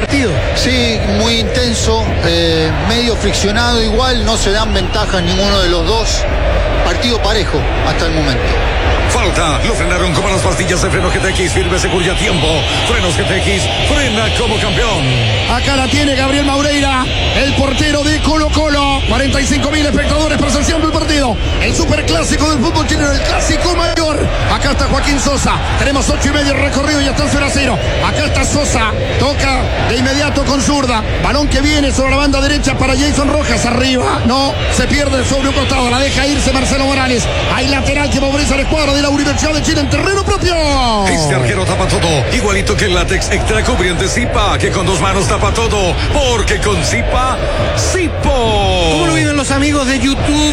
partido. Sí, muy intenso, medio friccionado igual, no se dan ventajas ninguno de los dos. Partido parejo hasta el momento. Falta, lo frenaron como las pastillas de freno GTX, firme, seguro y a tiempo. Frenos GTX, frena como campeón. Acá la tiene Gabriel Maureira, el portero de Colo Colo. 45.000 espectadores presenciando el partido. El superclásico del fútbol chileno, el clásico mayor. Acá está Joaquín Sosa. Tenemos 8:30 recorrido y están 0-0. Acá está Sosa, toca de inmediato con zurda. Balón que viene sobre la banda derecha para Jason Rojas. Arriba, no, se pierde sobre un costado. La deja irse Marcelo Morales. Hay lateral que favorece al escuadro de la Universidad de Chile en terreno propio. Este arquero tapa todo, igualito que el látex extra cubriente Zipa, que con 2 manos tapa todo, porque con Zipa, Zipo. ¿Cómo lo viven los amigos de YouTube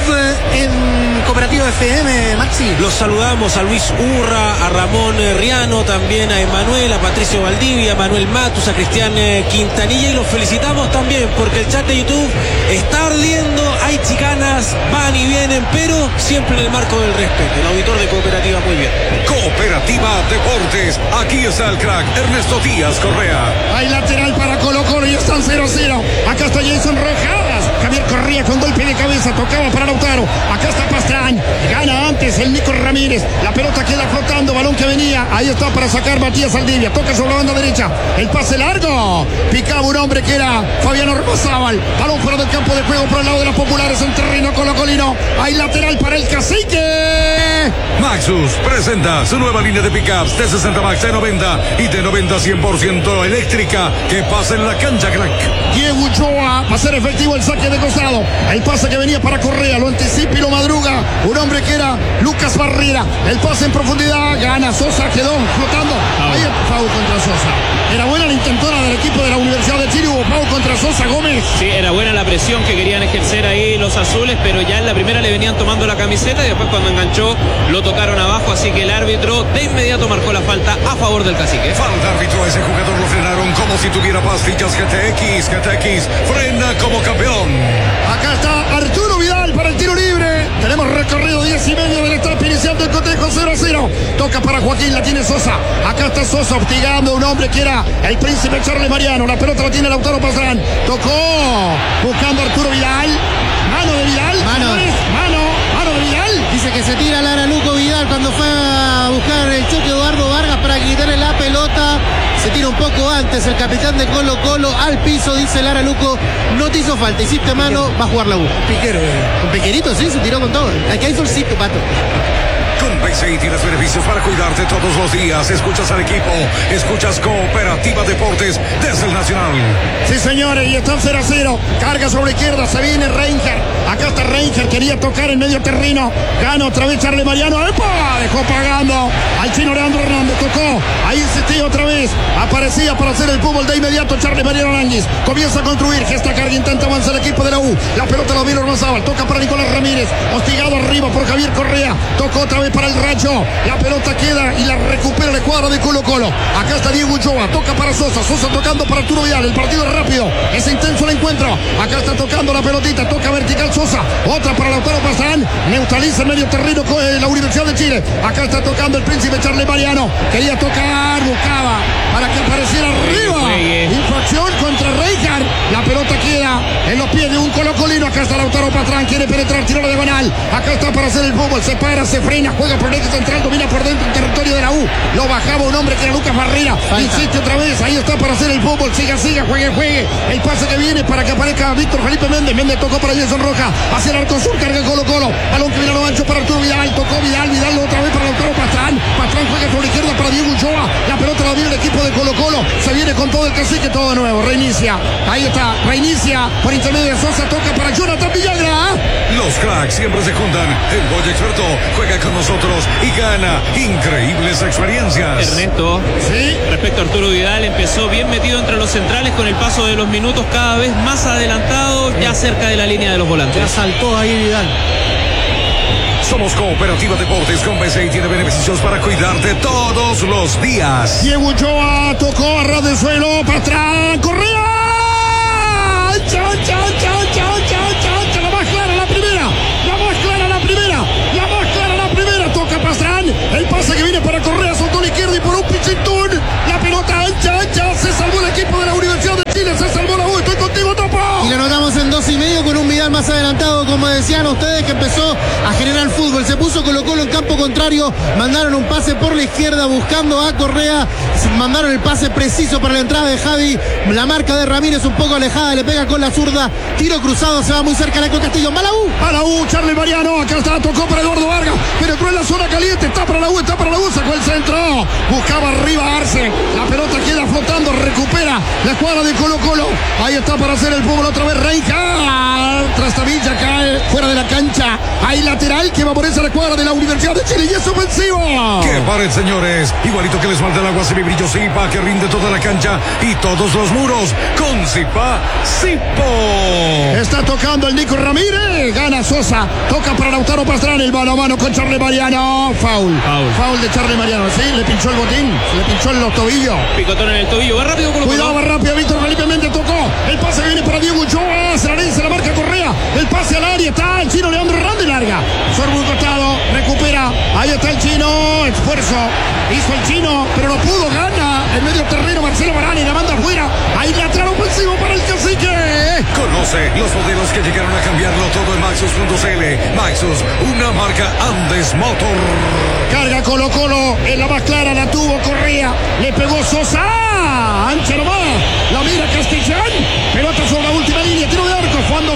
en Cooperativa FM, Maxi? Los saludamos a Luis Urra, a Ramón Riano, también a Emanuel, a Patricio Valdivia, a Manuel Matus, a Cristian Quintanilla, y los felicitamos también porque el chat de YouTube está ardiendo, hay chicanas, van y vienen, pero siempre en el marco del respeto. El auditor de Cooperativa, muy bien. Cooperativa Deportes, aquí está el crack Ernesto Díaz Correa. Hay lateral para Colo Colo y están 0-0. Acá está Jason Rojas. Javier Correa con golpe de cabeza, tocaba para Lautaro. Acá está Pastrán, gana antes el Nico Ramírez. La pelota queda flotando, balón que venía. Ahí está para sacar Matías Aldivia. Toca sobre la banda derecha. El pase largo. Picaba un hombre que era Fabiano Rosábal. Balón fuera del campo de juego por el lado de las populares en terreno colocolino. Hay lateral para el Cacique. Maxus presenta su nueva línea de pickups de 60 Max, de 90 y de 90 100% eléctrica, que pasa en la cancha, crack. Diego Ochoa va a ser efectivo el saque de costado. El pase que venía para Correa, lo anticipa y lo madruga un hombre que era Lucas Barrera. El pase en profundidad, gana Sosa, quedó flotando. Ahí el foul contra Sosa. Era buena la intentona del equipo de la Universidad de Chile. Hubo foul contra Sosa Gómez. Sí, era buena la presión que querían ejercer ahí los azules, pero ya en la primera le venían tomando la camiseta y después cuando enganchó lo tocaron abajo, así que el árbitro de inmediato marcó la falta a favor del Cacique. Falta árbitro, ese jugador lo frenaron como si tuviera pastillas GTX. GTX frena como campeón. Acá está Arturo Vidal para el tiro libre. Tenemos recorrido 10:30 del etapa inicial del cotejo, 0-0. Toca para Joaquín, la tiene Sosa. Acá está Sosa hostigando a un hombre que era el príncipe Charles Mariano. La pelota la tiene Lautaro Pastrán. Tocó buscando a Arturo Vidal. Mano de Vidal. Mano de Vidal. Dice que se tira Lara Luco Vidal cuando fue a buscar el choque Eduardo Vargas para quitarle la pelota. Se tira un poco antes el capitán de Colo Colo al piso, dice Lara Luco. No te hizo falta, hiciste mano, va a jugar la U. Piquero. Con Piquerito, sí, se tiró con todo. Aquí hay solcito, pato. Con PaySay tienes beneficios para cuidarte todos los días. Escuchas al equipo, escuchas Cooperativa Deportes desde el Nacional. Sí, señores, y están 0-0. Carga sobre la izquierda, se viene Reinger. Acá está Reinger, quería tocar en medio terreno. Gana otra vez Charles Mariano. ¡Epa! Dejó pagando al chino Leandro Hernández. Tocó, ahí insistía otra vez. Aparecía para hacer el fútbol de inmediato Charles Mariano Aranguis. Comienza a construir, gesta carga, intenta avanzar el equipo de la U. La pelota la vino Rosábal. Toca para Nicolás Ramírez. Hostigado arriba por Javier Correa. Tocó otra vez para el Rayo. La pelota queda y la recupera el cuadro de Colo Colo. Acá está Diego Ochoa. Toca para Sosa. Sosa tocando para Arturo Vidal. El partido es rápido. Es intenso el encuentro. Acá está tocando la pelotita. Toca vertical Sosa. Otra para Lautaro Pastrán. Neutraliza el medio terreno con la Universidad de Chile. Acá está tocando el príncipe Charles Mariano. Quería tocar. Buscaba para que apareciera arriba. Infracción contra Reijar. La pelota queda en los pies de un colocolino. Acá está Lautaro Pastrán. Quiere penetrar. Tiro de Banal. Acá está para hacer el fútbol. Se para, se frena. Juega por el eje central. Domina por dentro el territorio de la U. Lo bajaba un hombre que era Lucas Barrera. Insiste otra vez. Ahí está para hacer el fútbol. Siga, juegue. El pase que viene para que aparezca Víctor Felipe Méndez. Méndez tocó para Jason Rojas. Hacia el arco sur. Carga Colo Colo. Balón que viene a lo ancho para Arturo Vidal. Tocó Vidal otra vez para Lautaro Pastrán. Pastrán juega por la izquierda para Diego Ochoa. La pelota la viene el equipo de Colo Colo. Se viene con todo el Cacique, todo de nuevo. Reinicia. Ahí está. Reinicia por intermedio de Sosa. Toca para Jonathan Villagra. Los cracks siempre se juntan. El Boy Experto juega con nosotros y gana increíbles experiencias. Ernesto, sí, respecto a Arturo Vidal, empezó bien metido entre los centrales, con el paso de los minutos cada vez más adelantado, ya cerca de la línea de los volantes. Ya saltó ahí Vidal. Somos Cooperativa Deportes con PaySay, tiene beneficios para cuidarte todos los días. Diego Ochoa tocó a ras del suelo. Pastrán, Correa. Chao. La más clara la primera. Toca Pastrán. El pase que viene para Correa. Soltó a la izquierda y por un pichitún. La pelota ancha. Se salvó el equipo de la Universidad de Vidal más adelantado, como decían ustedes, que empezó a generar fútbol. Se puso Colo-Colo en campo contrario, mandaron un pase por la izquierda buscando a Correa, mandaron el pase preciso para la entrada de Javi, la marca de Ramírez un poco alejada, le pega con la zurda, tiro cruzado, se va muy cerca de Castillo. Malaú, Charlie Mariano, acá está, tocó para Eduardo Vargas, penetró en la zona caliente, está para la U, sacó el centro, buscaba arriba Arce, la pelota queda flotando, recupera la escuadra de Colo-Colo, ahí está para hacer el fútbol otra vez Reinhardt, Trastavilla cae fuera de la cancha, hay lateral que va por esa la escuadra de la Universidad de Chile y es ofensivo. ¡Qué pared, señores! Igualito que les falta el agua, semibrillo Zipa, que rinde toda la cancha y todos los muros con Zipa, Zipo. Está tocando el Nico Ramírez, gana Sosa, toca para Lautaro Pastrana, el mano a mano con Charlie Mariano, foul de Charlie Mariano, sí, le pinchó el botín, le pinchó en los tobillos. Picotón en el tobillo, va rápido Colo-Colo. Cuidado, va rápido, Víctor Felipe Méndez tocó, el pase viene para Diego Ochoa, se la marca Correa, el pase al área, está el chino Leandro Hernández, larga, sorbo un costado, recupera, ahí está el chino, esfuerzo, hizo el chino, pero no pudo, gana, en medio terreno Marcelo Varane, la manda afuera, ahí lateral ofensivo para el Cacique. Conoce los modelos que llegaron a cambiarlo todo en Maxus.cl. Maxus, una marca Andes Motor. Carga Colo-Colo, en la más clara la tuvo Correa, le pegó Sosa, ancha nomás, la mira Castellán, pelota sobre la última línea, tiro de arco, fondo,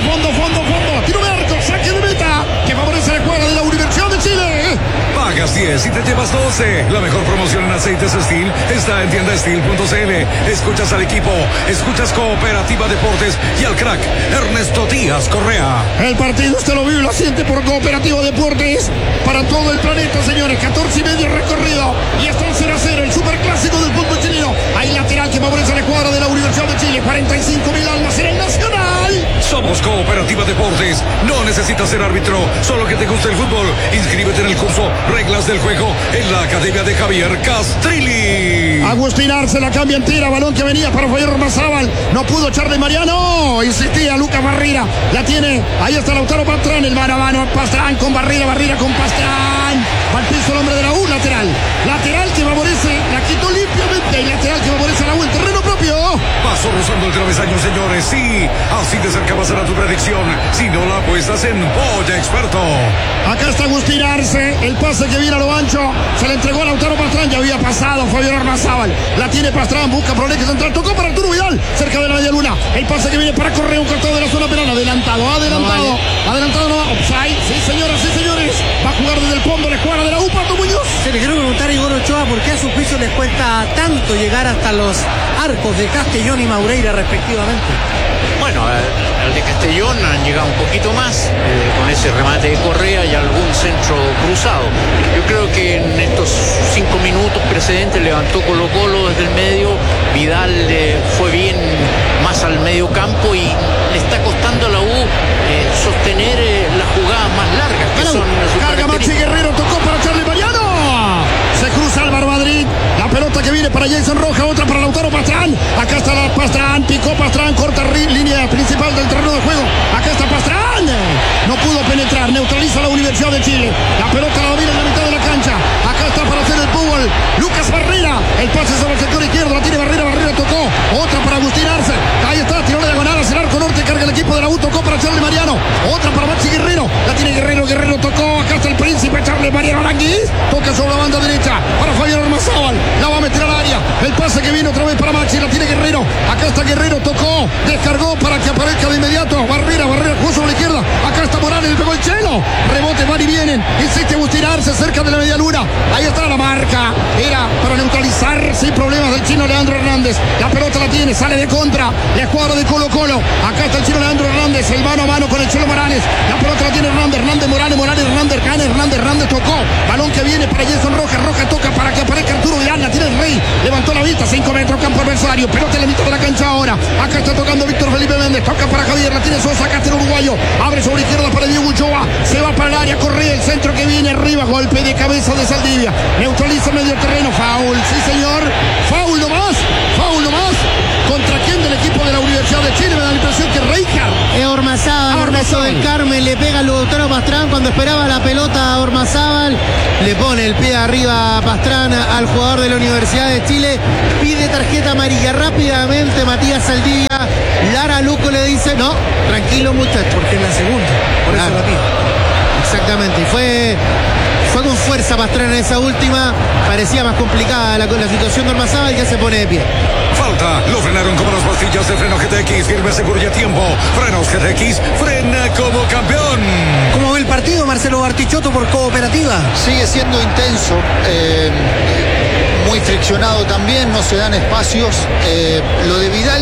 tiro de arco, saque de meta, que favorece a la escuadra de la Universidad de Chile. Pagas 10 y te llevas 12. La mejor promoción en aceites Steel está en tiendasteel.cl. Escuchas al equipo, escuchas Cooperativa Deportes y al crack Ernesto Díaz Correa. El partido usted lo vive y lo siente por Cooperativa Deportes para todo el planeta, señores. 14 y medio recorrido y están 0-0 el superclásico del fútbol chileno. Hay lateral que favorece a la escuadra de la Universidad de Chile. 45.000 almas en el Nacional. Somos Cooperativa Deportes. No necesitas ser árbitro, solo que te guste el fútbol. Inscríbete en el curso Reglas del Juego en la Academia de Javier Castrilli. Agustín Arce la cambia entera, balón que venía para Javier Ormazábal, no pudo Charlie Mariano, insistía Lucas Barrera, la tiene, ahí está Lautaro Pastrán, el mano a mano, Pastrán con Barrera con Pastrán, va al piso el hombre de la U, lateral que favorece, la quitó limpiamente, y lateral que favorece a la U en terreno propio. Pasó rozando el travesaño, señores, sí, así de cerca pasará tu predicción, si no la apuestas en Polla Experto. Acá está Agustín Arce, el pase que viene a lo ancho, se le entregó a Lautaro Pastrán, ya había pasado Fabián Ormazábal, la tiene Pastrán, busca por el eje central, tocó para Arturo Vidal, cerca de la media luna, el pase que viene para Correa, un costado de la zona penal, adelantado, no, offside, sí señoras, sí señores, va a jugar desde el fondo la escuadra de la U, Pato Muñoz. Se le quiero preguntar a Igor Ochoa por qué a su juicio les cuesta tanto llegar hasta los arcos de Castellón y Maureira respectivamente. Bueno, al de Castellón han llegado un poquito más con ese remate de Correa y algún centro cruzado. Yo creo que en estos 5 minutos precedentes levantó Colo-Colo desde el medio, Vidal fue bien más al medio campo y le está costando a la U sostener las jugadas más largas que son sus carga Maxi Guerrero, tocó para Charlie Mariano, se cruza Álvaro Madrid, la pelota que viene para Jason Roja, otra para Lautaro Pastrán, acá está la Pastrán, picó Pastrán, corta línea principal del terreno de juego, acá está Pastrán, no pudo penetrar, neutraliza la Universidad de Chile, la pelota la domina en la mitad de la cancha, acá está para hacer el fútbol, Lucas Barrera, el pase sobre el sector izquierdo, la tiene Barrera tocó, otra para Agustín Arce, ahí está, tiró la diagonal hacia el arco norte, carga el equipo de la U, tocó para Charlie Mariano, otra para Maxi Guerrero, la tiene Guerrero tocó, acá está el príncipe Charlie Mariano Aranguiz, toca sobre la banda derecha para Fabián Ormazábal, la va a meter al área, el pase que viene otra vez para Maxi, la tiene Guerrero, acá está Guerrero, tocó, descargó para que aparezca de inmediato, Barrera jugó sobre la izquierda, acá está Morales, le pegó el chelo, rebote, van y vienen, insiste Agustín Arce cerca de la media luna, ahí está la marca, era para neutralizar sin problemas del chino Leandro Hernández, la pelota la tiene, sale de contra, la escuadra de Colo-Colo, acá está el chino Leandro Hernández, el mano a mano con el Chelo Morales, la pelota la tiene Hernández, Hernández tocó, balón que viene para Jason Roja toca para que aparezca Arturo Vidal, la tiene el Rey, levantó la vista, 5 metros, campo adversario, pelota en la mitad de la cancha ahora, acá está tocando Víctor Felipe Méndez, toca para Javier, la tiene Sosa, acá está el uruguayo, abre sobre izquierda para Diego Ochoa, se va para el área, Correa, el centro que viene arriba, golpe de cabeza de Saldivia, neutraliza medio terreno, foul, sí señor, foul nomás, ¿contra quién del equipo de la Universidad de Chile? Me da la impresión que Reinhardt. Ormazábal, del Carmen, le pega a Lautaro Pastrán cuando esperaba la pelota a Ormazábal, le pone el pie arriba a Pastrán al jugador de la Universidad de Chile, pide tarjeta amarilla rápidamente Matías Saldivia, Lara Luco le dice, no, tranquilo muchachos. Porque es la segunda, por eso la pide. Exactamente, y fue con fuerza Pastrana en esa última, parecía más complicada la situación de Ormazábal, ya se pone de pie. Falta, lo frenaron como las pastillas de freno GTX, firme, seguro y a tiempo. Frenos GTX, frena como campeón. ¿Cómo ve el partido, Marcelo Bartichotto, por Cooperativa? Sigue siendo intenso, muy friccionado también, no se dan espacios. Lo de Vidal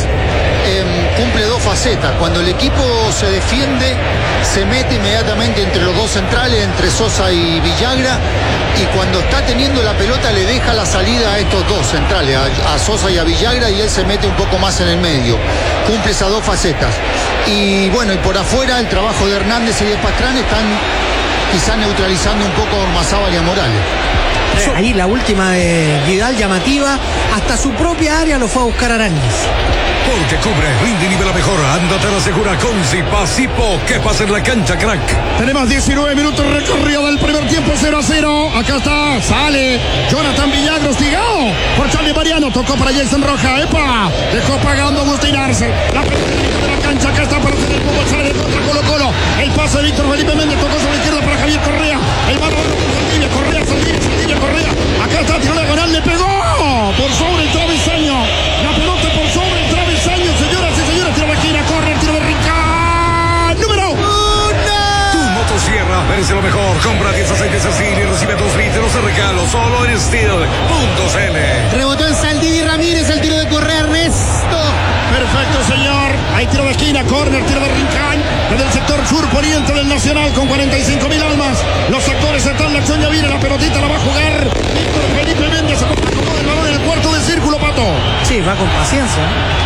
cumple dos facetas. Cuando el equipo se defiende, se mete inmediatamente entre los dos centrales, entre Sosa y Villagra, y cuando está teniendo la pelota le deja la salida a estos dos centrales, a Sosa y a Villagra, y él se mete un poco más en el medio. Cumple esas dos facetas. Y bueno, y por afuera el trabajo de Hernández y de Pastrana están quizá neutralizando un poco a Ormazábal y a Morales. Ahí la última de Vidal, llamativa, hasta su propia área lo fue a buscar Aranguis. Porque cubre, rinde y nivela mejor. Ándate a la segura con Zipa. ¿Qué pasa en la cancha, crack? Tenemos 19 minutos recorrido del primer tiempo, 0-0. Acá está, sale Jonathan Villagra, hostigado por Charlie Mariano. Tocó para Jason Roja, ¡epa! Dejó pagando Agustín Arce. La pelota de la cancha, acá está para hacer el fútbol, sale de contra Colo-Colo. El pase de Víctor Felipe Méndez, tocó sobre la izquierda para Javier Correa. El balón de Saldivia, Correa. Acá está, tiró diagonal, le pegó por sobre el travesaño. La pelota por sobre el travesaño, señoras y señores. Tiro de esquina, corre, tiro de Rincón. ¡Número 1! Tu motosierra merece lo mejor. Compra 10 aceites Steel y recibe 2 litros de regalo solo en Steel.cl. Rebotó en Saldivia Ramírez, el tiro de Correa, Ernesto. Perfecto, señor. Hay tiro de esquina, córner, tiro de Rincón. Desde el sector sur poniente del Nacional con 45.000 almas. Los sectores están, la acción ya viene, la pelotita la va a jugar Víctor Felipe Méndez. Acomoda el balón en el cuarto de círculo, Pato. Sí, va con paciencia.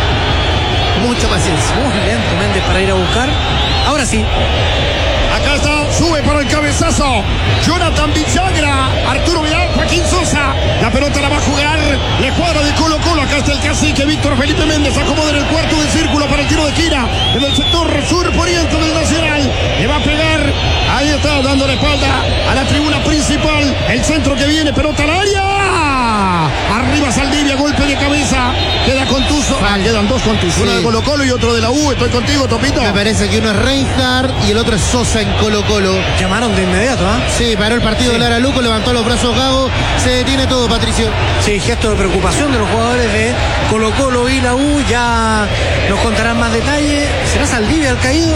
Mucha paciencia. Muy lento Méndez para ir a buscar. Ahora sí. Acá está, sube para el cabezazo Jonathan Villagra, Arturo Vidal, Joaquín Sosa. La pelota la va a jugar, le cuadra de Colo-Colo. Acá está el cacique Víctor Felipe Méndez, acomoda en el cuarto de círculo para el tiro de esquina en el sector sur poniente del Nacional. Le va a pegar, ahí está, dando la espalda a la tribuna principal. El centro que viene, pelota al área. Arriba Saldivia, golpe de cabeza. Queda contuso. Quedan dos contusos. Sí. Uno de Colo-Colo y otro de la U. Estoy contigo, Topito. Me parece que uno es Reinhardt y el otro es Sosa en Colo-Colo. Llamaron de inmediato, ¿ah? Sí, paró el partido de Lara Luco, levantó los brazos Gago. Se detiene todo, Patricio. Sí, gesto de preocupación de los jugadores de Colo-Colo y la U. Ya nos contarán más detalles. ¿Será Saldivia el caído?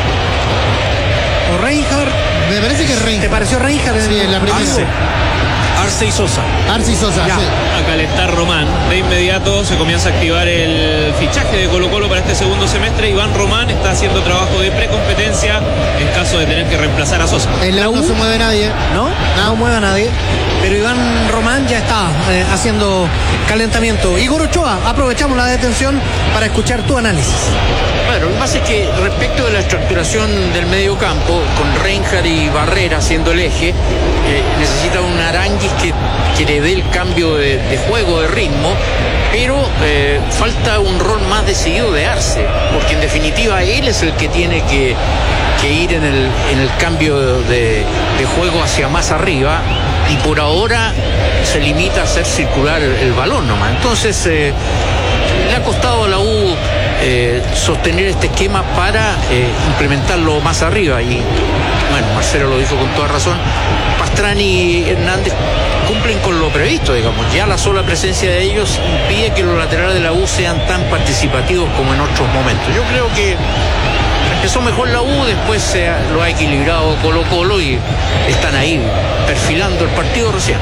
¿O Reinhardt? Me parece que es ¿Te Reinhardt. pareció Reinhardt? Sí, en la primera. Arce y Sosa. Arce y Sosa, Ya. sí. A calentar Román. De inmediato se comienza a activar el fichaje de Colo-Colo para este segundo semestre. Iván Román está haciendo trabajo de precompetencia en caso de tener que reemplazar a Sosa. En la U no se mueve nadie. ¿No? No mueve a nadie. Pero Iván Román ya está haciendo calentamiento. Igor Ochoa, aprovechamos la detención para escuchar tu análisis. Bueno, lo que pasa es que respecto de la estructuración del medio campo, con Reinhardt y Barrera siendo el eje, necesita un Aranguis que le dé el cambio de juego, de ritmo, pero falta un rol más decidido de Arce, porque en definitiva él es el que tiene que ir en el cambio de juego hacia más arriba, y por ahora se limita a hacer circular el balón nomás. Entonces le ha costado a la U sostener este esquema para implementarlo más arriba, y bueno, Marcelo lo dijo con toda razón. Pastrana y Hernández cumplen con lo previsto, digamos. Ya la sola presencia de ellos impide que los laterales de la U sean tan participativos como en otros momentos. Yo creo que empezó mejor la U, después lo ha equilibrado Colo-Colo y están ahí perfilando el partido recién.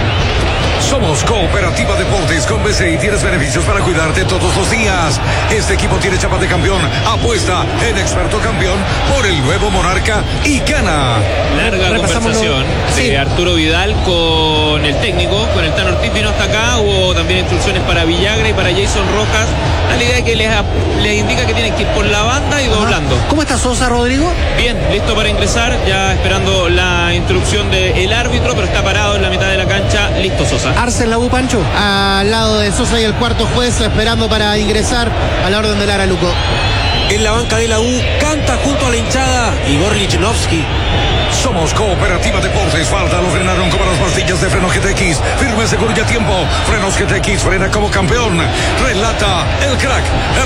Somos Cooperativa Deportes con BCI y tienes beneficios para cuidarte todos los días. Este equipo tiene chapa de campeón. Apuesta en Experto Campeón por el nuevo Monarca y gana. Larga Repasamos conversación sí. de Arturo Vidal con el técnico, con el Tano Ortiz. Vino hasta acá, hubo también instrucciones para Villagra y para Jason Rojas. La idea es que les indica que tienen que ir por la banda y doblando. ¿Cómo está Sosa, Rodrigo? Bien, listo para ingresar, ya esperando la instrucción del árbitro, pero está parado en la mitad de la cancha, listo Sosa. Arce en la U, Pancho. Al lado de Sosa y el cuarto juez esperando para ingresar a la orden de Lara Luco. En la banca de la U canta junto a la hinchada Igor Lichnowsky. Somos Cooperativa Deportes. Falta, lo frenaron como las pastillas de freno GTX. Firme, seguro y a tiempo. Frenos GTX, frena como campeón. Relata el crack Ernesto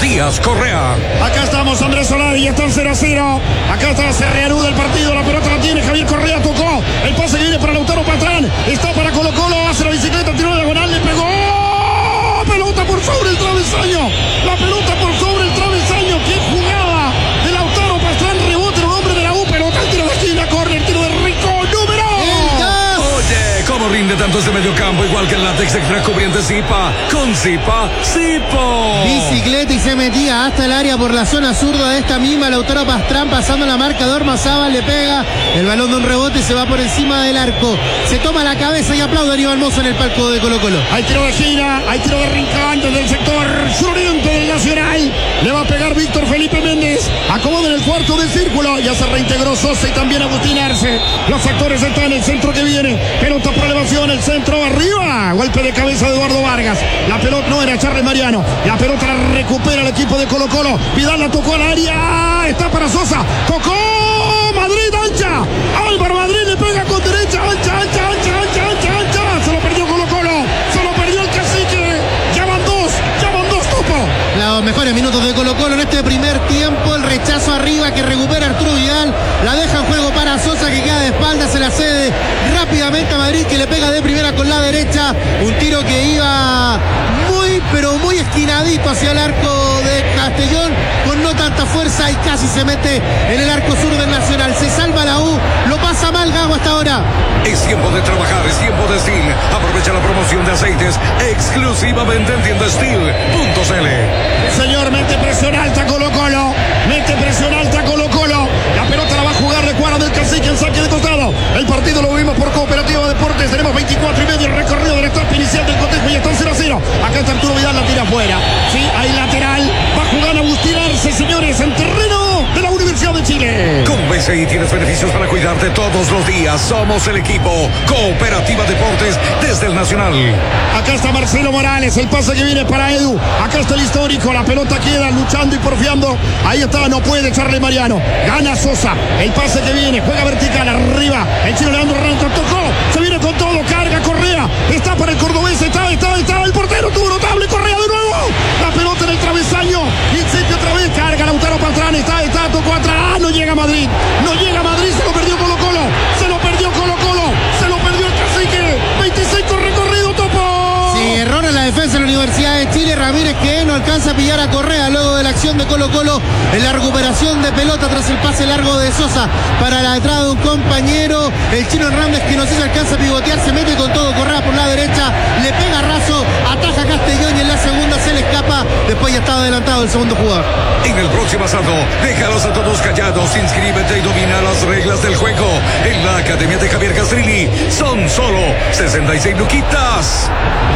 Díaz Correa. Acá estamos, Andrés Solari, y están 0-0. Acá está, se reanuda el partido, la pelota la tiene Javier Correa, tocó. El pase que viene para Lautaro Pastrán, está para Colo Colo, hace la bicicleta, tiró la diagonal, le pegó. Pelota por sobre el travesaño. La pelota por sobre el travesaño. ¡Qué jugada de Lautaro Pastrán! Rebote el hombre de la U. Pelota, el tiro de esquina, córner, tiro de Rico, número. Oye, ¿cómo rinde tanto este mediocampo? Igual que el látex extra cubriente Zipa. Con Zipa, Zipo. Bicicleta y se metía hasta el área por la zona zurda de esta misma Lautaro Pastrán, pasando la marca de Ormazábal, le pega el balón de un rebote y se va por encima del arco. Se toma la cabeza y aplaude a Aníbal Mozo en el palco de Colo Colo. Hay tiro de esquina, hay tiro de Rincón desde el sector suroriente del Nacional. Le va a pegar Víctor Felipe Méndez. Acomoda en el cuarto del círculo. Ya se reintegró Sosa y también Agustín Arce. Los actores están en el centro que viene. Pelota por elevación, el centro arriba. Golpe de cabeza de Eduardo Vargas. La pelota no era Charles Mariano. La pelota la recupera el equipo de Colo Colo. Vidal la tocó al área. Está para Sosa. Tocó Madrid, ancha. Álvaro Madrid le pega con derecha. Ancha. Se lo perdió Colo Colo. Se lo perdió el cacique. Ya van dos, Topo. Los mejores minutos de Colo Colo en este primer tiempo. El rechazo arriba que recupera Arturo Vidal. La deja en juego para Sosa, que queda de espalda. Se la cede rápidamente a Madrid, que le pega de primera con la derecha. Un tiro que iba muy esquinadito hacia el arco de Castellón, con no tanta fuerza, y casi se mete en el arco sur del Nacional. Se salva la U, lo pasa mal Gago hasta ahora. Es tiempo de trabajar, es tiempo de Steel. Aprovecha la promoción de aceites exclusivamente en tiendasteel.cl. Señor, mete presión alta Colo Colo. La pelota la va a jugar de cuadra del cacique en saque de costado. El partido lo vimos por Cooperativa Deportes. Tenemos 24 y medio el recorrido del etapa inicial del cotejo y están 0-0. Acá está Arturo Vidal, la tira afuera. Sí, hay lateral. Va a jugar Agustín Arce, señores, en terreno de la Universidad de Chile. Con BCI tienes beneficios para cuidarte todos los días. Somos el equipo Cooperativa Deportes desde el Nacional. Acá está Marcelo Morales, el pase que viene para Edu. Acá está el histórico, la pelota queda luchando y porfiando. Ahí está, no puede Charles Mariano. Gana Sosa, el pase que viene, juega vertical arriba. El chino Leandro Ranco tocó, se viene con todo, carga Correa. Está para el cordobés, está. El portero tuvo notable, Correa de nuevo. La pelota en el travesaño. Insiste otra vez, carga Lautaro Pastrán, está, tocó atrás. No llega a Madrid, se lo perdió Colo Colo. Se lo perdió el cacique. 26 con recorrido, Topo. Sí, error en la defensa de la Universidad de Chile. Ramírez, que no alcanza a pillar a Correa luego de la acción de Colo Colo en la recuperación de pelota tras el pase largo de Sosa para la entrada de un compañero. El chino Hernández, que no sé si alcanza a pivotear, se mete con todo Correa por la derecha, le pega Razo, ataja a Castellón y en la segunda se le escapa. Después ya estaba adelantado el segundo jugador. En el próximo asalto, déjalos a todos callados, inscríbete y domina las reglas del juego. En la Academia de Javier Castrilli son solo 66 luquitas.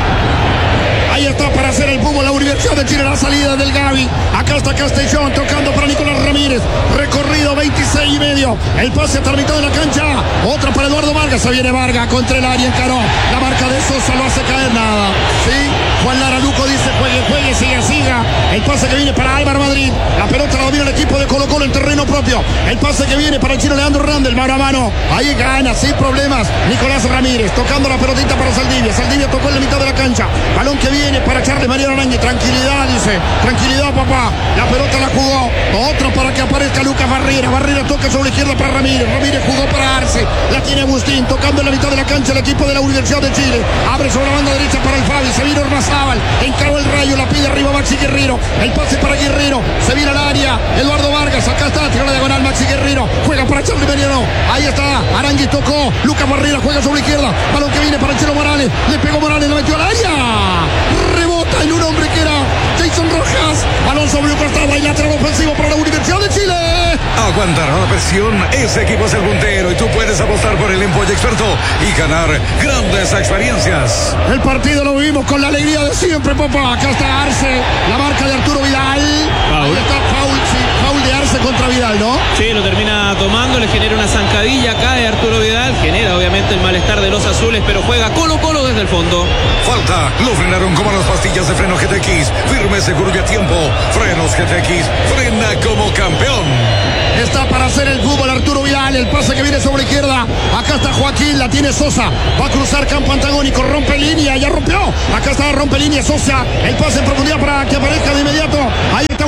Ahí está para hacer el fútbol la Universidad de Chile, la salida del Gavi. Acá está Castellón tocando para Nicolás Ramírez. Recorrido 26 y medio. El pase hasta la mitad de la cancha. Otra para Eduardo Vargas. Se viene Vargas contra el área, encaró. La marca de Sosa lo hace caer, nada. Sí, Juan Lara Luco dice juegue, siga. El pase que viene para Álvaro Madrid. La pelota la domina el equipo de Colo Colo en terreno propio. El pase que viene para el chino Leandro Hernández, mano a mano. Ahí gana, sin problemas. Nicolás Ramírez tocando la pelotita para Saldivia. Saldivia tocó en la mitad de la cancha. Balón que viene para Charles Mariano Arañez. Tranquilidad, dice. Tranquilidad, papá. La pelota la jugó. Otra para que aparezca Lucas Barrera. Barrera toca sobre la izquierda para Ramírez. Ramírez jugó para Arce. La tiene Agustín. Tocando en la mitad de la cancha el equipo de la Universidad de Chile. Abre sobre la banda derecha para el Fabi. Se viene Ormazábal. Encaró el rayo. La pide arriba Maxi Guerrero. El pase para Guerrero. Se viene al área. Eduardo Vargas. Acá está. Tira la diagonal. Maxi Guerrero. Juega para Charles Mariano. Ahí está. Aranguis tocó. Lucas Barrera juega sobre la izquierda. Balón que viene para el Chelo Morales. Le pegó Morales. La metió al área. Rebota en un hombre que era Jason Rojas. Balón sobre un costado y lateral ofensivo para la Universidad de Chile. Aguantará la presión. Ese equipo es el puntero y tú puedes apostar por el Empolle Experto y ganar grandes experiencias. El partido lo vivimos con la alegría de siempre, papá. Acá está Arce. La marca de Arturo Vidal. Ahí está foul de Arce contra Vidal, ¿no? Sí, lo termina tomando, le genera una zancadilla, cae Arturo Vidal, genera obviamente el malestar de los azules, pero juega Colo Colo desde el fondo. Falta, lo frenaron como las pastillas de freno GTX, firme, seguro y a tiempo. Frenos GTX, frena como campeón. Está para hacer el fútbol Arturo Vidal, el pase que viene sobre la izquierda. Acá está Joaquín, la tiene Sosa. Va a cruzar campo antagónico, rompe línea, ya rompió. Acá está, rompe línea Sosa. El pase en profundidad para que aparezca de inmediato. Ahí está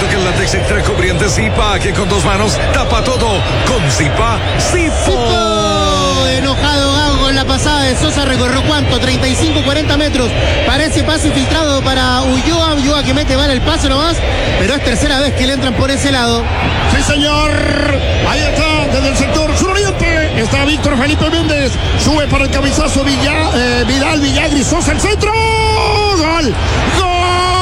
Siento que el látex extra cubriente Zipa, que con 2 manos tapa todo. Con Zipa, Zipo. Enojado Gago con la pasada de Sosa, recorrió ¿cuánto? 35-40 metros. Parece pase filtrado para Ulloa. Ulloa que mete vale el pase nomás, pero es tercera vez que le entran por ese lado. Sí, señor. Ahí está, desde el sector suroriente. Está Víctor Felipe Méndez. Sube para el cabezazo Vidal, Villagri, Sosa, el centro. ¡Gol! ¡Gol!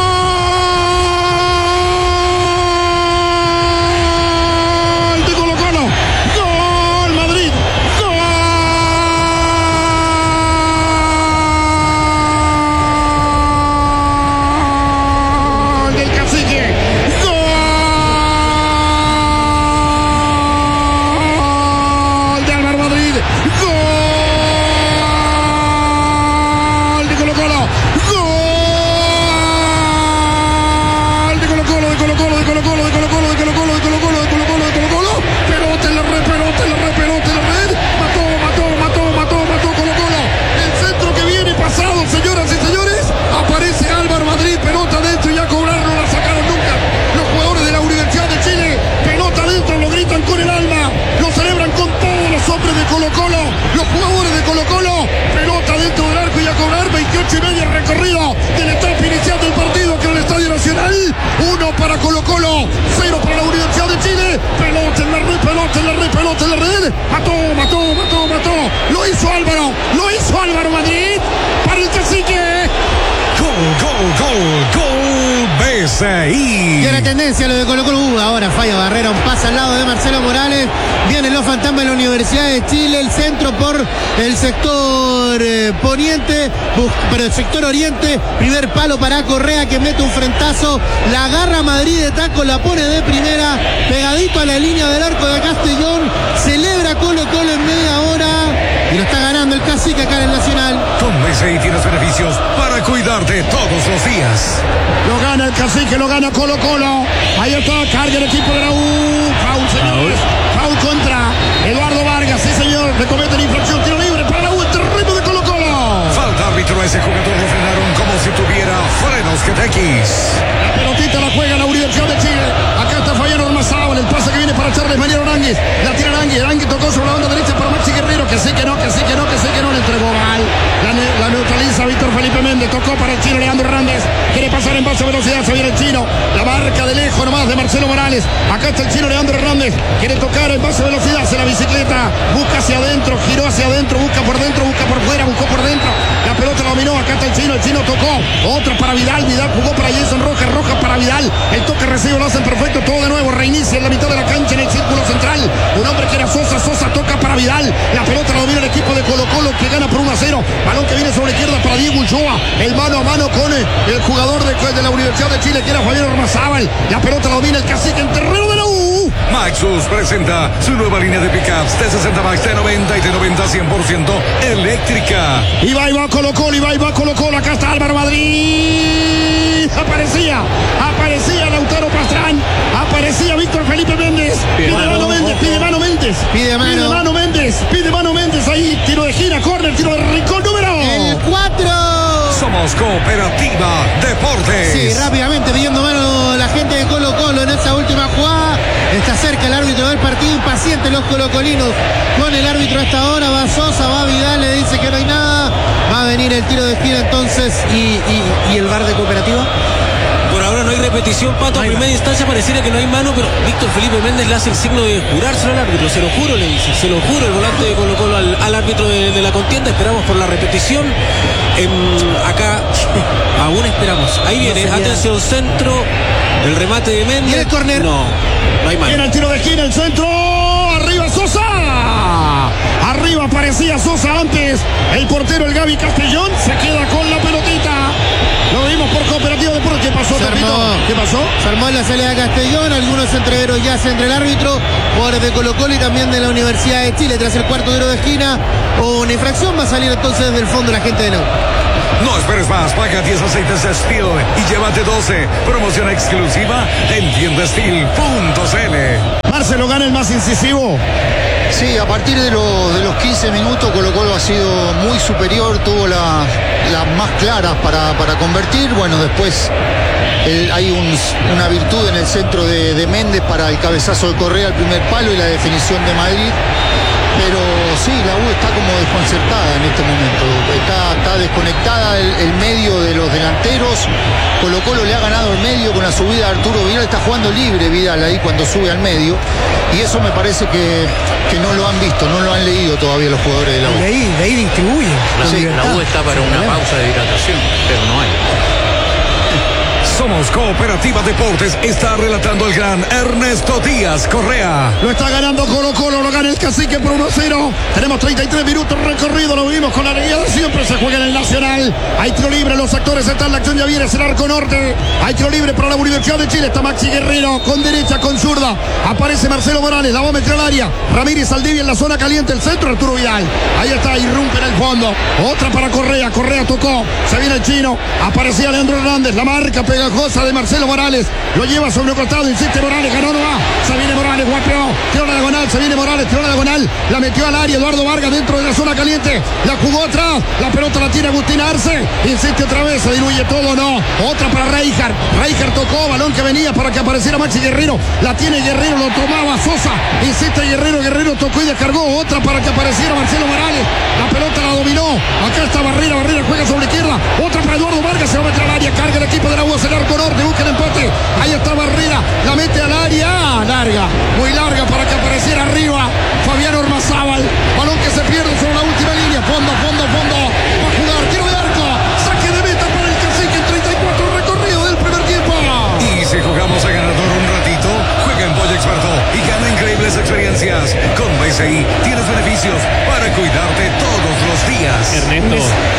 Para Colo Colo, 0 para la Universidad de Chile. Pelota en la red, pelota en la red. Mató. Lo hizo Álvaro Madrid para el Cacique. Gol, BCI. Y era tendencia lo de Colo Colo. Ahora falla Barrera, un pase al lado de Marcelo Morales. Vienen los fantasmas de la Universidad de Chile. El centro por el sector poniente, pero el sector oriente. Primer palo para Correa que mete un frentazo. La agarra Madrid de taco, la pone de primera, pegadito a la línea del arco de Castellón. Celebra Colo Colo en media hora. Y lo está ganando el Cacique acá en el Nacional. Con BCI tienes beneficios para cuidarte todos los días. Lo gana el Cacique, lo gana Colo Colo. Ahí está, carga el equipo de la U. Foul, señores. Foul contra Eduardo Vargas. Sí, señor. Le cometen infracción. Tiro libre para la U. El terreno de Colo Colo. Falta árbitro. A ese jugador lo frenaron como si tuviera frenos GTX. La pelotita la juega la Universidad de Chile. Acá está fallando Ormazábal. El pase que viene para Charles Mariano Aránguiz. La tira Aránguiz tocó sobre la banda derecha para Maxi Guerrero. Que sí que no. Le entregó mal. La neutraliza Víctor Felipe Méndez. Tocó para el chino Leandro Hernández. Quiere pasar en base a velocidad. Se viene el chino. La marca de lejos nomás de Marcelo Morales. Acá está el chino Leandro Hernández. Quiere tocar en base a velocidad. Hace la bicicleta. Busca hacia adentro. Giró hacia adentro. Busca por dentro. Busca por fuera. Buscó por dentro. La pelota la dominó. Acá está el chino tocó. Otra para Vidal. Vidal jugó para Jason Rojas. Rojas para Vidal. El toque recibe. Lo hacen perfecto. Todo de nuevo. Reinicia en la mitad de la cancha en el círculo central. Un hombre que era Sosa. Sosa toca para Vidal. La pelota la domina el equipo de Colo Colo que gana por 1-0. Balón que viene sobre la izquierda para Diego Ulloa. El mano a mano con el jugador de la Universidad de Chile que era Fabián Ormazábal. La pelota la domina el Cacique en terreno de la U. Maxus presenta su nueva línea de pickups T60 Max, T90 y T90 100% eléctrica. Y va Colo Colo. Acá está Álvaro Madrid. Aparecía Lautaro Pastrán. Aparecía Víctor Felipe Méndez. Pide mano Méndez. Ahí tiro de gira, córner, tiro de rincón número. El 4. Somos Cooperativa Deportes. Sí, rápidamente pidiendo mano la gente de Colo Colo en esa última jugada. Está cerca el árbitro del partido, impaciente los colocolinos con el árbitro hasta ahora. Va Sosa, va Vidal, le dice que no hay nada. Va a venir el tiro de esquina entonces. ¿Y el VAR de Cooperativa? Por ahora no hay repetición, Pato. A primera instancia pareciera que no hay mano, pero Víctor Felipe Méndez le hace el signo de jurárselo al árbitro. Se lo juro, le dice. Se lo juro el volante de Colo Colo al árbitro de la contienda. Esperamos por la repetición. Acá aún esperamos. Ahí viene, atención, centro. El remate de Méndez. ¿Y el córner? No hay mano. Viene el tiro de esquina, el centro. Arriba Sosa. Arriba aparecía Sosa antes. El portero, el Gaby Castellón, se queda con la pelotita. Lo vimos por Cooperativa Deportes. ¿Qué pasó, Pepito? ¿Qué pasó? Se armó en la salida de Castellón. Algunos entreveros ya entre el árbitro, jugadores de Colo Colo y también de la Universidad de Chile. Tras el cuarto tiro de esquina, una infracción. Va a salir entonces desde el fondo la gente de la U. No esperes más, paga 10 aceites Steel y llévate 12. Promoción exclusiva en tiendastil.cl. Marcelo gana el más incisivo. Sí, a partir de los 15 minutos Colo Colo ha sido muy superior, tuvo las más claras para convertir. Bueno, después hay una virtud en el centro de Méndez para el cabezazo de Correa al primer palo y la definición de Madrid. Pero sí, la U está como desconcertada en este momento. Está desconectada el medio de los delanteros. Colo-Colo le ha ganado el medio con la subida de Arturo Vidal. Está jugando libre Vidal ahí cuando sube al medio. Y eso me parece que no lo han visto, no lo han leído todavía los jugadores de la U. De ahí distribuye. La U está para una pausa de hidratación, pero no hay. Somos Cooperativa Deportes, está relatando el gran Ernesto Díaz Correa. Lo está ganando Colo-Colo, lo gana el Cacique por 1-0. Tenemos 33 minutos recorrido, lo vimos con la alegría de siempre. Se juega en el Nacional. Hay tiro libre, los actores están, la acción ya viene, es el arco norte. Hay tiro libre para la Universidad de Chile. Está Maxi Guerrero con derecha, con zurda. Aparece Marcelo Morales, la va a meter al área. Ramírez Aldivia en la zona caliente, el centro, Arturo Vidal. Ahí está, irrumpe en el fondo. Otra para Correa, Correa tocó. Se viene el chino. Aparecía Leandro Hernández, la marca pegajosa de Marcelo Morales. Lo lleva sobre un costado, insiste Morales, ganó, no va. Se viene Morales, guapeó. Tiró la diagonal, se viene Morales, tiró la diagonal. La metió al área, Eduardo Vargas dentro de la zona caliente. La jugó atrás. La pelota la tiene Agustín Arce. Insiste otra vez, se diluye todo, no. Otra para Reijard. Reijard tocó, balón que venía para que apareciera Maxi Guerrero. La tiene Guerrero, lo tomaba Sosa. Insiste Guerrero, Guerrero tocó y descargó. Otra para que apareciera Marcelo Morales. La pelota la dominó. Acá está Barrera, Barrera juega sobre la izquierda. Otra para Eduardo Vargas, se va a meter al área. Carga el equipo de la U, el arco norte, busca el empate. Ahí está Barrera, la mete al área. Larga, muy larga para que apareciera arriba Fabián Ormazábal. Balón que se pierde sobre la última línea. Fondo. Va a jugar, tiro de arco. Saque de meta para el Cacique en 34 recorrido del primer tiempo. Y si jugamos a ganador un ratito, juega en Boya Experto y gana increíbles experiencias. Con BCI tienes beneficios para cuidarte todos los días. Ernesto,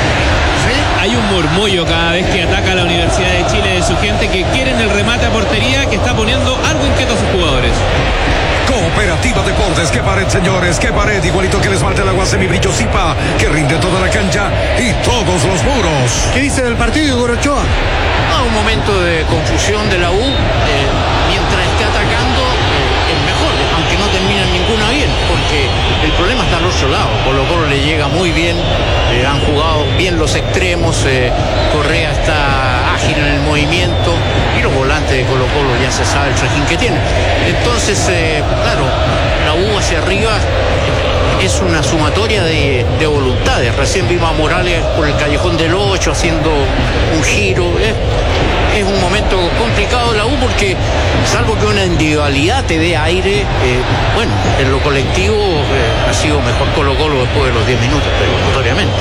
hay un murmullo cada vez que ataca a la Universidad de Chile de su gente que quieren el remate a portería, que está poniendo algo inquieto a sus jugadores. Cooperativa Deportes, qué pared, señores, qué pared, igualito que el esmalte, el agua semibrillo Zipa, que rinde toda la cancha y todos los muros. ¿Qué dice del partido Igor Ochoa? Un momento de confusión de la U, mientras esté atacando es mejor, aunque no termina ninguna bien, porque el problema está al otro lado. Colo-Colo le llega muy bien, han jugado bien los extremos, Correa está ágil en el movimiento y los volantes de Colo-Colo ya se sabe el trajín que tienen. Entonces, claro, la U hacia arriba es una sumatoria de voluntades. Recién vimos a Morales por el callejón del 8 haciendo un giro. Es un momento complicado de la U porque, salvo que una individualidad te dé aire, bueno, en lo colectivo ha sido mejor Colo-Colo después de los 10 minutos, pero notoriamente.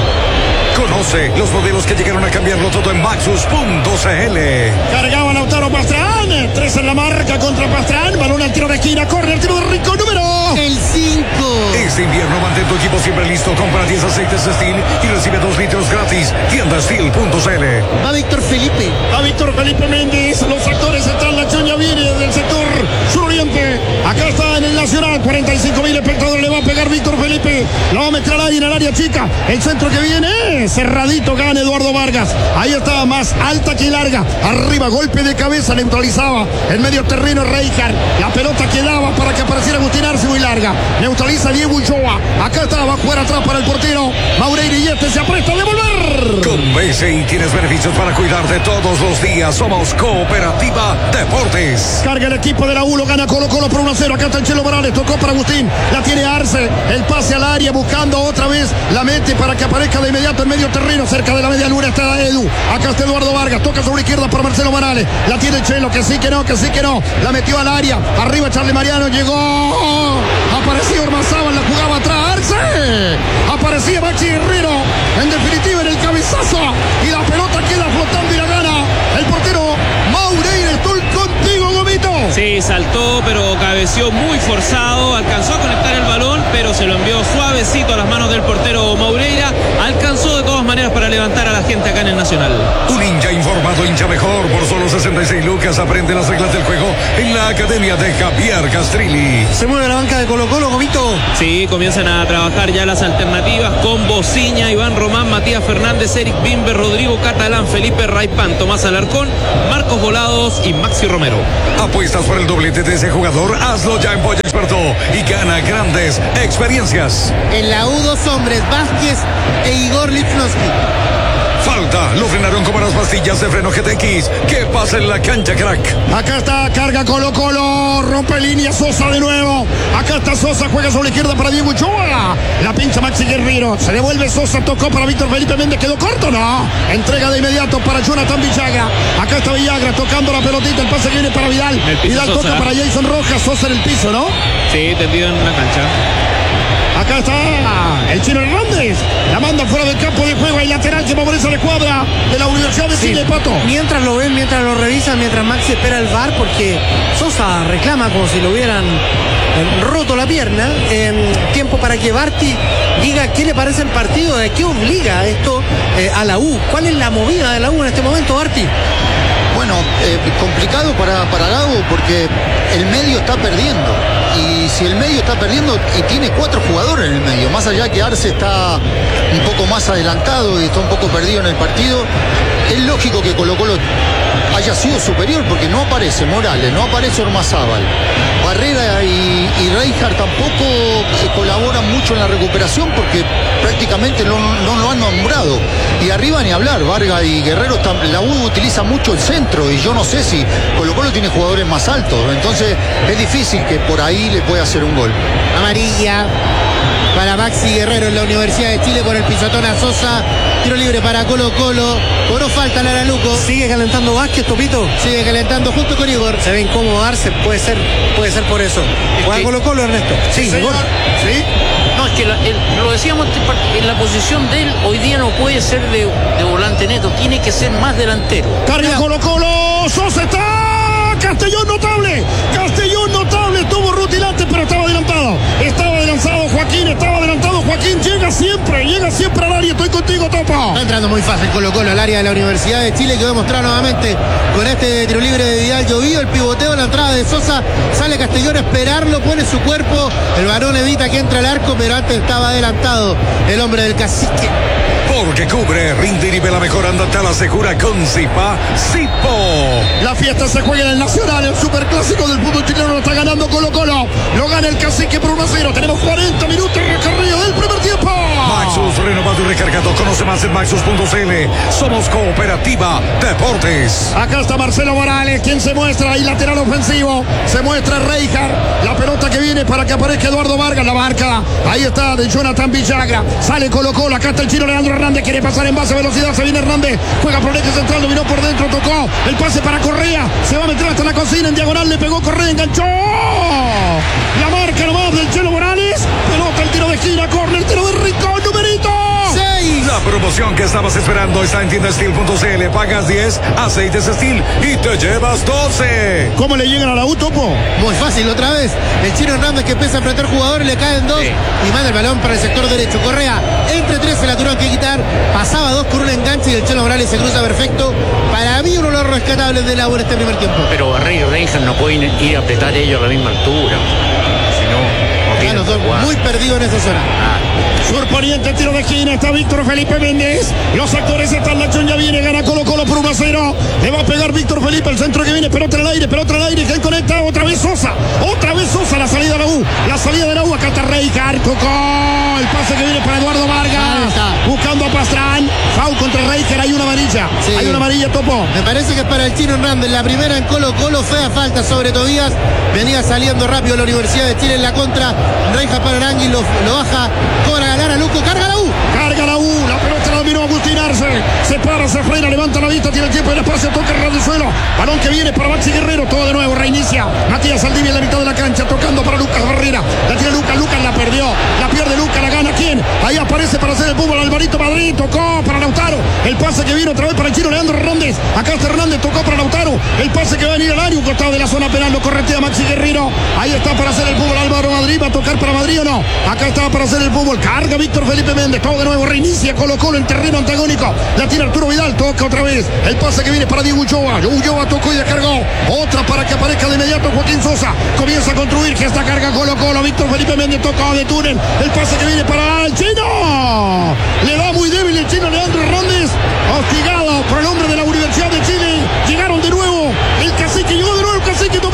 Conoce los modelos que llegaron a cambiarlo todo en Maxus.cl. Cargaba Lautaro Pastrán, 3 en la marca contra Pastrán, balón al tiro de esquina, corre el tiro de Rico, número el 5. Este invierno mantén tu equipo siempre listo, compra 10 aceites Steel y recibe 2 litros gratis. Tiendasteel.cl. Va Víctor Felipe. A Víctor Felipe Méndez, los actores están, la acción ya viene del sector suroriente. Acá está en el Nacional, 45.000 espectadores, le va a pegar Víctor Felipe, la va a meter al área, en el área chica, el centro que viene, cerradito, gana Eduardo Vargas. Ahí está, más alta que larga, arriba, golpe de cabeza, neutralizaba el medio terreno Reijard, la pelota quedaba para que apareciera Agustín Arce, muy larga, neutraliza Diego Ulloa, acá está, va a jugar atrás para el portero Maureira y este se apresta a devolver. Con BCI tienes beneficios para cuidarte todos los días. Somos Cooperativa Deportes. Carga el equipo de la U, lo gana Colo-Colo por 1-0. Acá está el Chelo Morales, tocó para Agustín, la tiene Arce, el pase al área, buscando otra vez, la mete para que aparezca de inmediato en medio terreno, cerca de la media luna está Edu. Acá está Eduardo Vargas, toca sobre izquierda para Marcelo Morales, la tiene el Chelo, que sí que no, la metió al área, arriba Charly Mariano, llegó, apareció Ormazábal, la jugaba atrás, Arce, aparecía Maxi Guerrero, en definitiva en el cabezazo, y la pelota queda flotando y la gana el portero Maureira. Estoy contigo, Gomito. Sí, saltó, pero cabeció muy forzado, alcanzó a conectar el balón, pero se lo envió suavecito a las manos del portero Maureira, alcanzó de todas maneras para levantar a la gente acá en el Nacional. Un hincha informado, hincha mejor, por solo 66 lucas, aprende las reglas del juego en la academia de Javier Castrilli. Se mueve la banca de Colo-Colo, Gomito. Sí, comienzan a trabajar ya las alternativas con Bociña, Iván Román, Matías Fernández, Eric Bimber, Rodrigo Catalán, Felipe Raipán, Tomás Alarcón, Marcos Volados y Maxi Romero. ¿Apuestas por el doblete de ese jugador? Hazlo ya en Boya Experto y gana grandes experiencias. En la U, 2 hombres, Vázquez e Igor Lipnowski. Falta, lo frenaron como las pastillas de freno GTX. ¿Qué pasa en la cancha, crack? Acá está, carga Colo Colo, rompe línea Sosa de nuevo. Acá está Sosa, juega sobre la izquierda para Diego Ochoa. La pincha Maxi Guerrero, se devuelve Sosa, tocó para Víctor Felipe Méndez, quedó corto, no. Entrega de inmediato para Jonathan Villagra. Acá está Villagra tocando la pelotita, el pase que viene para Vidal. Vidal Sosa toca para Jason Rojas, Sosa en el piso, ¿no? Sí, tendido en la cancha. Acá está el Chino Hernández. La manda fuera del campo de juego. Hay lateral que favorece a la escuadra de la Universidad de Chile, Pato. Mientras lo ven, mientras lo revisan, mientras Maxi espera el VAR, porque Sosa reclama como si lo hubieran roto la pierna. Tiempo para que Barty diga qué le parece el partido, de qué obliga esto a la U. ¿Cuál es la movida de la U en este momento, Barty? Bueno, complicado para Gago porque el medio está perdiendo. Y si el medio está perdiendo y tiene 4 jugadores en el medio, más allá que Arce está un poco más adelantado y está un poco perdido en el partido, es lógico que Colo Colo haya sido superior porque no aparece Morales, no aparece Ormazábal. Barrera y Reinhardt tampoco colaboran mucho en la recuperación porque prácticamente no lo han nombrado. Y arriba ni hablar, Vargas y Guerrero, la U utiliza mucho el centro y yo no sé si Colo Colo tiene jugadores más altos, entonces es difícil que por ahí le pueda hacer un gol. Amarilla para Maxi Guerrero en la Universidad de Chile por el pisotón a Sosa. Tiro libre para Colo Colo. Cobró falta Lara Luco. Sigue calentando Vázquez, Topito. Sigue calentando junto con Igor. Se ve incómodo Arce, puede ser por eso. Juega Colo Colo, Ernesto. Sí, Igor. Sí. No, es que lo decíamos en la posición de él, hoy día no puede ser de volante neto, tiene que ser más delantero. Carga Colo Colo, Sosa está. Castellón notable, estuvo rutilante, pero estaba adelantado. Estaba adelantado Joaquín, llega siempre al área, estoy contigo, Topo. Está entrando muy fácil Colo Colo al área de la Universidad de Chile, que va a mostrar nuevamente con este tiro libre de Vidal Llovío, el pivoteo, la entrada de Sosa, sale Castellón a esperarlo, pone su cuerpo, el varón evita que entre al arco, pero antes estaba adelantado el hombre del Cacique. Porque cubre, rinde y nivela mejor, andate la segura con Zipa Zipo. La fiesta se juega en el Nacional, el superclásico del fútbol chileno, lo está ganando Colo Colo. Lo gana el Cacique por 1-0. Tenemos 40 minutos recorrido del primer tiempo. Maxus, renovado y recargado. Conoce más en Maxus.cl. Somos Cooperativa Deportes. Acá está Marcelo Morales, quien se muestra ahí, lateral ofensivo. Se muestra Reinhardt. La pelota que viene para que aparezca Eduardo Vargas. La marca. Ahí está de Jonathan Villagra. Sale Colo Colo. Acá está el chino Leandro Hernández. Quiere pasar en base a velocidad. Se viene Hernández. Juega por el eje central. Dominó por dentro. Tocó. El pase para Correa. Se va a meter hasta la cocina. En diagonal le pegó Correa. Enganchó. La marca nomás del Chelo Morales. Pelota, el tiro de esquina. Corner. Tiro de Rincón. Numerito 6. La promoción que estabas esperando está en tiendasteel.cl. Pagas 10 aceites Steel y te llevas 12. ¿Cómo le llegan a la U, Topo? Muy fácil otra vez. El chino Hernández que empieza a enfrentar jugadores, le caen 2 y manda el balón para el sector derecho. Correa entre 3, se la tuvieron que quitar. Pasaba 2 con un enganche y el Chelo Morales se cruza perfecto. Para mí uno de los rescatables de la U en este primer tiempo. Pero Barrera y Reinhardt no pueden ir a apretar ellos a la misma altura. Si no tienen los dos muy perdidos en esa zona. Surponiente, tiro de esquina, está Víctor Felipe Méndez. Los actores están, la acción ya viene, gana Colo Colo por 1-0. Le va a pegar Víctor Felipe, el centro que viene, pelota al aire, ¿quién conecta? Otra vez Sosa, la salida de la U, acá está Reinhardt, tocó, el pase que viene para Eduardo Vargas, buscando a Pastrán, foul contra Reinhardt, hay una amarilla, hay una amarilla, Topo. Me parece que es para el chino Hernández, la primera en Colo Colo, fea falta sobre Tobías, venía saliendo rápido la Universidad de Chile en la contra, Reinhardt para Arangui, lo baja, cobra Lara Luco, carga la U, la pelota la dominó Agustín Arce, se para, se frena, levanta la vista, tiene el tiempo y el espacio, toca el del suelo, balón que viene para Maxi Guerrero, todo de nuevo, reinicia, Matías Saldivia en la mitad de la cancha, tocando para Lucas Barrera, la tiene Lucas la perdió, la pierde Lucas, la gana ¿quién? Ahí aparece para hacer el fútbol Alvarito Madrid, tocó para Lautaro, el pase que viene otra vez para el chino Leandro Hernández, acá está Hernández, tocó para Lautaro, el pase que va a venir al área, un costado de la zona penal, lo corretea Maxi Guerrero, ahí está para hacer el fútbol Álvaro Madrid, va a tocar para Madrid o no, acá está para hacer el fútbol, carga Víctor Felipe Méndez, todo de nuevo, reinicia Colo Colo en terreno antagónico, la tiene Arturo Vidal, toca otra vez, el pase que viene para Diego Ulloa tocó y descargó, otra para que aparezca de inmediato Joaquín Sosa, comienza a construir, que esta carga Colo Colo, Víctor Felipe Méndez toca de túnel, el pase que viene para el chino, le da muy débil el chino Leandro Hernández, hostigado por el hombre de la Universidad de Chile, llegaron de nuevo, el Cacique, llegó de nuevo el Cacique, Topito,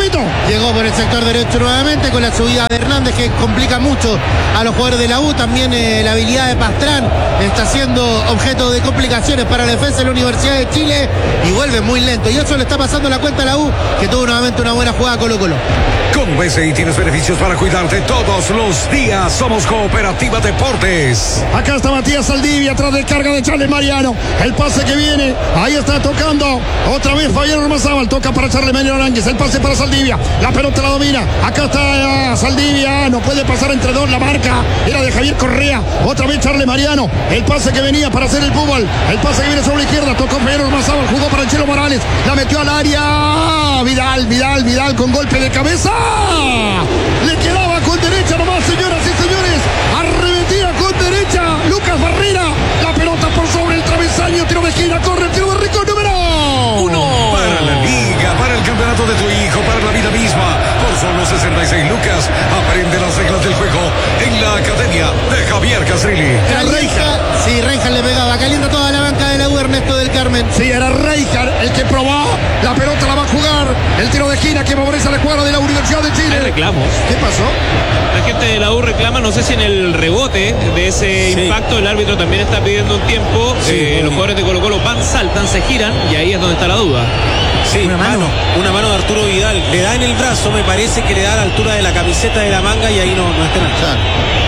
Llegó por el sector derecho nuevamente con la subida de Hernández, que complica mucho a los jugadores de la U. También la habilidad de Pastrán está siendo objeto de complicaciones para la defensa de la Universidad de Chile y vuelve muy lento. Y eso le está pasando la cuenta a la U, que tuvo nuevamente una buena jugada Colo-Colo. Con BCI tienes beneficios para cuidarte todos los días. Somos Cooperativa Deportes. Acá está Matías Saldivia, atrás de carga de Charles Mariano. El pase que viene, ahí está tocando. Otra vez Fabián Ormazábal, toca para Charles Mariano Aránguiz. El pase para Saldivia, la pelota la domina. Acá está Saldivia, no puede pasar entre dos, la marca era de Javier Correa. Otra vez Charles Mariano, el pase que venía para hacer el fútbol. El pase que viene sobre la izquierda, tocó Fabián Ormazábal, jugó para el Chelo Morales, la metió al área. Vidal con golpe de cabeza. Le quedaba con derecha nomás, señoras y señores. Arremetida con derecha Lucas Barrera. La pelota por sobre el travesaño. Tiro de esquina, corre el tiro de rico número 1. Para la liga, para el campeonato de tu hijo, para la vida misma. Por solo 66 lucas. Aprende las reglas del juego en la academia de Javier Castrilli. Sí, Reinhardt le pegaba. Calienta toda la banca de la U, Ernesto del Carmen. Sí, era Reinhardt el que probó. La pelota la va a jugar. El tiro de esquina que favorece a la escuadra de la Universidad de Chile. Hay reclamos. ¿Qué pasó? La gente de la U reclama, no sé si en el rebote de ese impacto el árbitro también está pidiendo un tiempo. Los jugadores de Colo-Colo saltan, se giran y ahí es donde está la duda. Sí, una mano de Arturo Vidal. Le da en el brazo, me parece que le da a la altura de la camiseta de la manga y ahí no es penal.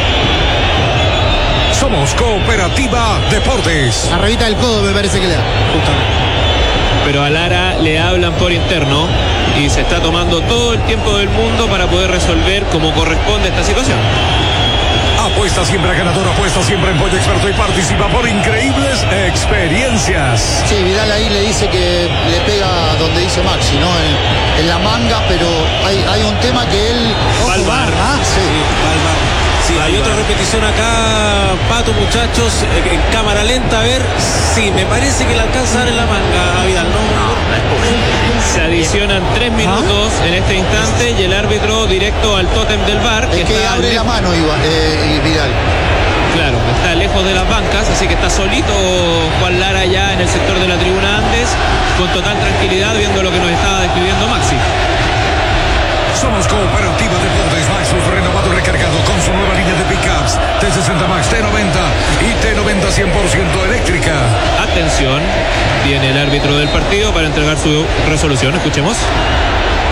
Somos Cooperativa Deportes. Arribita del codo me parece que le da. Justamente. Pero a Lara le hablan por interno y se está tomando todo el tiempo del mundo para poder resolver como corresponde esta situación. Apuesta siempre a ganador, apuesta siempre en Pollo Experto y participa por increíbles experiencias. Sí, Vidal ahí le dice que le pega donde dice Maxi, ¿no? En la manga, pero hay un tema que él... Va al bar. Sí. Sí, hay otra repetición acá, Pato, muchachos, en cámara lenta, a ver. Sí, me parece que le alcanza a dar en la manga a Vidal, Se adicionan 3 minutos en este instante y el árbitro directo al tótem del VAR. Es que abre la mano Vidal. Claro, está lejos de las bancas, así que está solito Juan Lara ya en el sector de la tribuna Andes, con total tranquilidad viendo lo que nos estaba describiendo Maxi. Somos Cooperativa Deportes. Maxus renovado y recargado con su nueva línea de pickups T60 Max, T90 y T90 100% eléctrica. Atención, viene el árbitro del partido para entregar su resolución. Escuchemos.